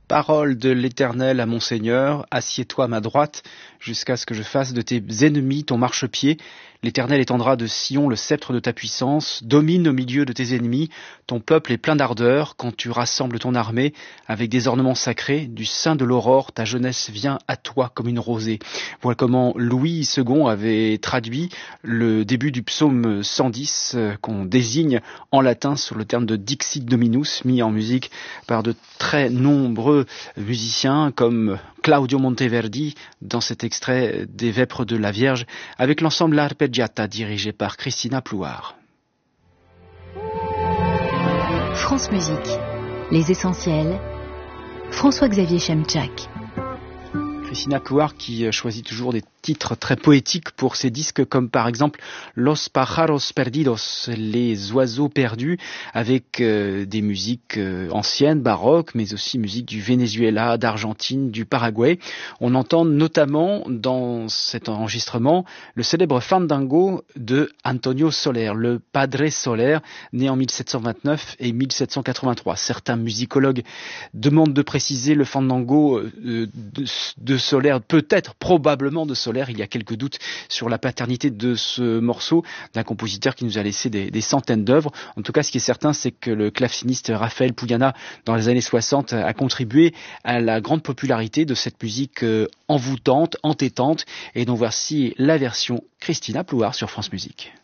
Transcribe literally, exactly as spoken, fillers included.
Parole de l'Éternel à mon Seigneur, assieds-toi à ma droite, jusqu'à ce que je fasse de tes ennemis ton marchepied. L'Éternel étendra de Sion le sceptre de ta puissance, domine au milieu de tes ennemis, ton peuple est plein d'ardeur, quand tu rassembles ton armée avec des ornements sacrés, du sein de l'aurore, ta jeunesse vient à toi comme une rosée. Voilà comment Louis second avait traduit le début du psaume cent dix, euh, qu'on désigne en latin sur le terme de Dixit Dominus, mis en musique par de très nombreux musiciens comme Claudio Monteverdi dans cet extrait des Vêpres de la Vierge avec l'ensemble L'Arpeggiata dirigé par Christina Plouard. France Musique, les essentiels, François-Xavier Chemchak. Christina Plouard qui choisit toujours des titres très poétiques pour ses disques, comme par exemple Los Pájaros Perdidos, les oiseaux perdus, avec euh, des musiques euh, anciennes, baroques, mais aussi musique du Venezuela, d'Argentine, du Paraguay. On entend notamment dans cet enregistrement le célèbre fandango de Antonio Soler, le Padre Soler, né en mille sept cent vingt-neuf et mille sept cent quatre-vingt-trois. Certains musicologues demandent de préciser le fandango euh, de, de Soler, peut-être, probablement de Soler. Il y a quelques doutes sur la paternité de ce morceau d'un compositeur qui nous a laissé des, des centaines d'œuvres. En tout cas, ce qui est certain, c'est que le claveciniste Raphaël Pugliana, dans les années soixante, a contribué à la grande popularité de cette musique euh, envoûtante, entêtante, et dont voici la version Christina Plouard sur France Musique.